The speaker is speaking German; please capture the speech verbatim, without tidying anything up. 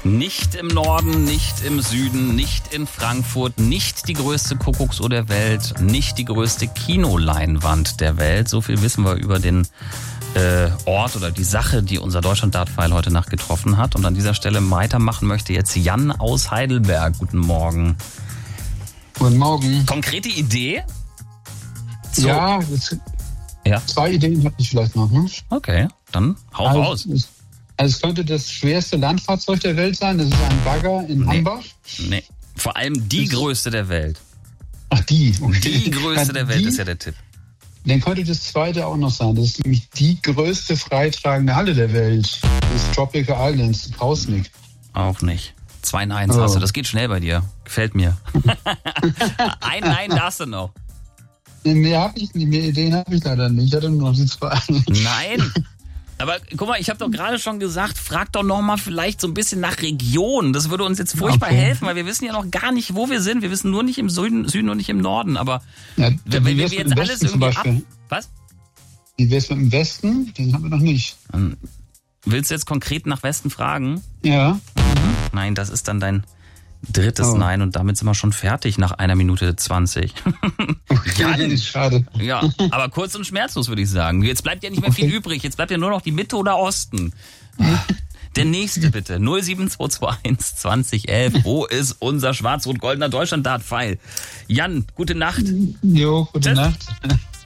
Nicht im Norden, nicht im Süden, nicht in Frankfurt, nicht die größte Kuckucksuhr der Welt, nicht die größte Kinoleinwand der Welt. So viel wissen wir über den äh, Ort oder die Sache, die unser Deutschland-Dart-Pfeil heute Nacht getroffen hat. Und an dieser Stelle weitermachen möchte jetzt Jan aus Heidelberg. Guten Morgen. Guten Morgen. Konkrete Idee? So. Ja, das, ja, zwei Ideen habe ich vielleicht noch. Hm? Okay, dann hau also, raus. Es, also es könnte das schwerste Landfahrzeug der Welt sein. Das ist ein Bagger in Nee. Hambach. Nee, vor allem die Das- größte der Welt. Ach, die. Okay. Die größte der Welt die, ist ja der Tipp. Dann könnte das zweite auch noch sein. Das ist nämlich die größte freitragende Halle der Welt. Das ist Tropical Islands, Krausnick. Auch nicht. Zwei Neins Oh. hast du. Das geht schnell bei dir. Gefällt mir. Ein Nein darfst du noch. Nee, Mehr habe ich nicht, mehr Ideen habe ich leider nicht. Ich hatte nur noch die zwei. Nein. Aber guck mal, ich habe doch gerade schon gesagt, frag doch noch mal vielleicht so ein bisschen nach Region. Das würde uns jetzt furchtbar Okay. helfen, weil wir wissen ja noch gar nicht, wo wir sind. Wir wissen nur nicht im Süden, Süden und nicht im Norden. Aber Ja, wenn wie wir wär's mit jetzt dem alles Westen zum irgendwie ab... Beispiel? Was? Wie wär's mit dem Westen? Den haben wir noch nicht. Ähm, Willst du jetzt konkret nach Westen fragen? Ja. Nein, das ist dann dein drittes Oh. Nein und damit sind wir schon fertig nach einer Minute zwanzig. Jan. Schade. Ja, aber kurz und schmerzlos würde ich sagen. Jetzt bleibt ja nicht mehr viel Okay. übrig. Jetzt bleibt ja nur noch die Mitte oder Osten. Der nächste bitte. null sieben zwei zwei eins zwanzig elf. Wo ist unser schwarz-rot-goldener Deutschland-Dart-Pfeil? Jan, gute Nacht. Jo, gute Tschüss. Nacht.